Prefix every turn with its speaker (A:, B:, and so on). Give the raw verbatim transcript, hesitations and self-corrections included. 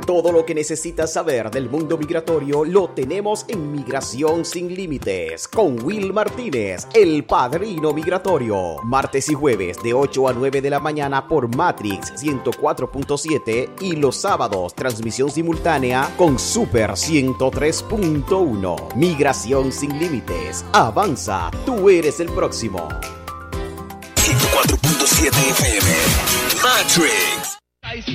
A: Todo lo que necesitas saber del mundo migratorio lo tenemos en Migración Sin Límites con Will Martínez, el padrino migratorio. Martes y jueves de ocho a nueve de la mañana por Matrix ciento cuatro punto siete y los sábados transmisión simultánea con Super ciento tres punto uno. Migración Sin Límites. Avanza, tú eres el próximo.
B: ciento cuatro punto siete F M. Matrix.